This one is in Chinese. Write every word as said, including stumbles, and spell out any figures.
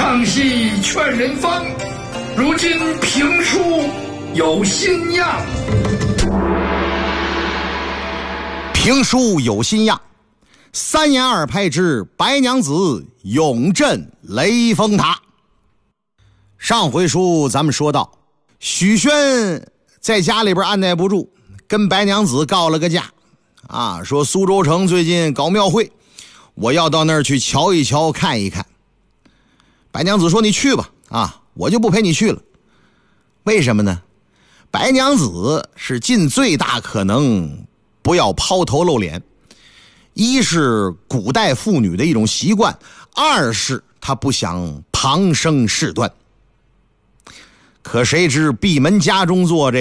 唱戏劝人方，如今评书有新样。 评书有新样，三言二拍之白娘子永镇雷峰塔。上回书咱们说到，许宣在家里边按耐不住，跟白娘子告了个假啊，说苏州城最近搞庙会，我要到那儿去瞧一瞧看一看。白娘子说你去吧，啊，我就不陪你去了。为什么呢？白娘子是尽最大可能不要抛头露脸，一是古代妇女的一种习惯，二是她不想旁生事端。可谁知闭门家中坐，这